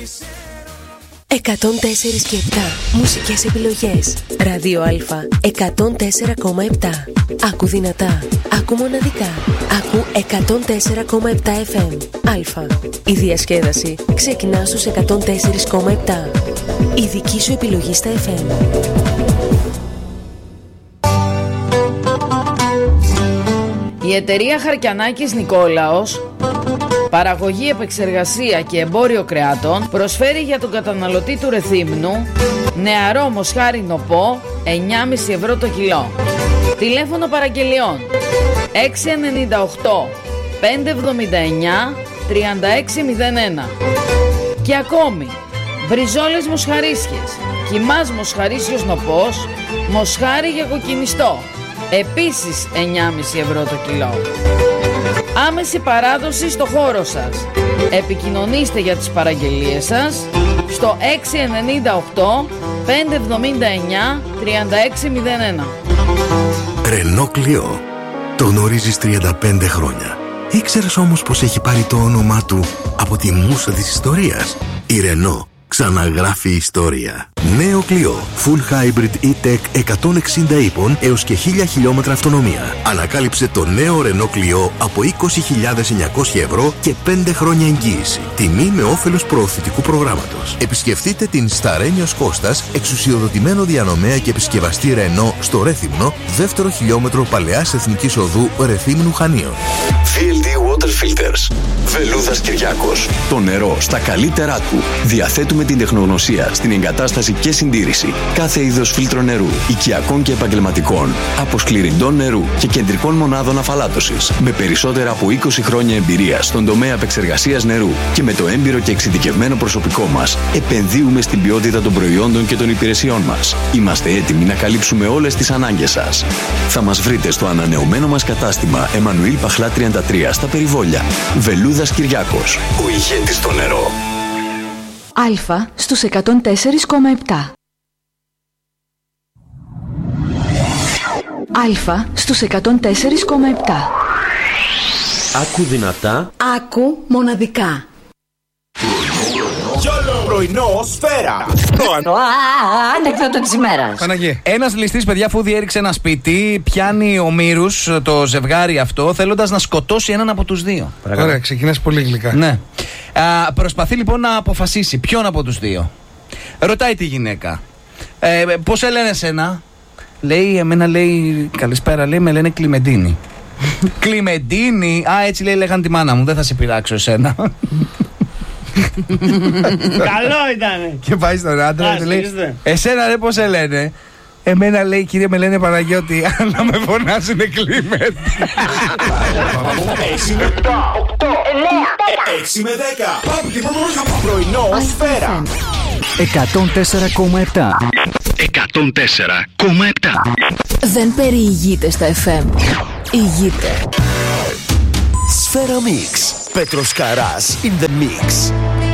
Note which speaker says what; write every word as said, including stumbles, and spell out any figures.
Speaker 1: εκατόν τέσσερα και επτά μουσικές επιλογές. Ράδιο Α εκατόν τέσσερα κόμμα επτά. Άκου δυνατά, άκου μοναδικά. Άκου εκατόν τέσσερα κόμμα επτά εφ εμ. Α. Η διασκέδαση ξεκινά στους εκατόν τέσσερα κόμμα επτά. Η δική σου επιλογή στα εφ εμ.
Speaker 2: Η εταιρεία Χαρκιανάκης Νικόλαος, παραγωγή, επεξεργασία και εμπόριο κρεάτων, προσφέρει για τον καταναλωτή του Ρεθύμνου νεαρό μοσχάρι νοπό εννιά κόμμα πέντε ευρώ το κιλό. Τηλέφωνο παραγγελιών έξι εννιά οκτώ πέντε εβδομήντα εννιά τριάντα έξι μηδέν ένα. Και ακόμη μπριζόλες μοσχαρίσιες, κιμάς μοσχαρίσιος νοπός, μοσχάρι για κοκκινιστό, επίσης εννιά κόμμα πέντε ευρώ το κιλό. Άμεση παράδοση στο χώρο σας. Επικοινωνήστε για τις παραγγελίες σας στο έξι εννιά οκτώ πέντε εβδομήντα εννιά τριάντα έξι μηδέν ένα.
Speaker 3: Ρενό Κλειό. Το γνωρίζεις τριάντα πέντε χρόνια. Ήξερες όμως πως έχει πάρει το όνομά του από τη μούσα της ιστορίας? Η Ρενό ξαναγράφει ιστορία. Νέο Κλειό. Full Hybrid E-Tech εκατόν εξήντα ύπων έως και χίλια χιλιόμετρα αυτονομία. Ανακάλυψε το νέο Renault Clio από είκοσι χιλιάδες εννιακόσια ευρώ και πέντε χρόνια εγγύηση. Τιμή με όφελος προωθητικού προγράμματος. Επισκεφτείτε την Σταρένιος Κώστας, εξουσιοδοτημένο διανομέα και επισκευαστή Renault στο Ρέθυμνο, δεύτερο χιλιόμετρο Παλαιάς Εθνικής Οδού Ρεθύμνου Χανίων.
Speaker 4: βι ελ ντι Water Filters. Βελούδας Κυριάκος. Το νερό στα καλύτερά του. Διαθέτουμε την τεχνογνωσία στην εγκατάσταση και συντήρηση κάθε είδος φίλτρο νερού, οικιακών και επαγγελματικών, αποσκληρυντών νερού και κεντρικών μονάδων αφαλάτωσης. Με περισσότερα από είκοσι χρόνια εμπειρία στον τομέα επεξεργασίας νερού και με το έμπειρο και εξειδικευμένο προσωπικό μας, επενδύουμε στην ποιότητα των προϊόντων και των υπηρεσιών μας. Είμαστε έτοιμοι να καλύψουμε όλες τις ανάγκες σας. Θα μας βρείτε στο ανανεωμένο μας κατάστημα Εμμανουήλ Παχλά τριάντα τρία στα Περιβόλια. Βελούδας Κυριάκος. Ο ηγέτης στο νερό.
Speaker 5: Α στους εκατόν τέσσερα κόμμα επτά. Α στους εκατόν τέσσερα κόμμα επτά.
Speaker 6: Άκου δυνατά,
Speaker 1: άκου μοναδικά.
Speaker 7: Πρωινό Σφαίρα.
Speaker 8: Ανέκδοτο της ημέρας.
Speaker 9: Παναγία. Ένας ληστής, παιδιά, αφού διέριξε ένα σπίτι, πιάνει ο Μύρους, το ζευγάρι αυτό, θέλοντας να σκοτώσει έναν από τους δύο.
Speaker 10: Ωραία, ξεκινάς πολύ γλυκά.
Speaker 9: Ναι. Α, προσπαθεί λοιπόν να αποφασίσει ποιον από τους δύο. Ρωτάει τη γυναίκα. Ε, πώς σε λένε εσένα? Λέει, εμένα λέει, καλησπέρα, λέει, με λένε Κλιμεντίνη. Κλιμεντίνη? Α, έτσι λέει, λέγαν τη μάνα μου, δεν θα σε πειράξω εσένα.
Speaker 11: Καλό ήτανε.
Speaker 9: Και πάει στον άντρα και λέει, εσένα ρε πώς σε λένε? Εμένα λέει, κύριε, με λένε Παναγιώτη, να με φωνάζουνε Κλίμεντη.
Speaker 7: έξι με επτά, οκτώ, εννιά, έξι με δέκα. Πρωινό Σφαίρα.
Speaker 12: εκατόν τέσσερα κόμμα επτά.
Speaker 4: εκατόν τέσσερα κόμμα επτά.
Speaker 1: Δεν περιηγείται στα εφ εμ. Ηγείται.
Speaker 3: Σφαίρα Mix. Πέτρος Καράς in the mix.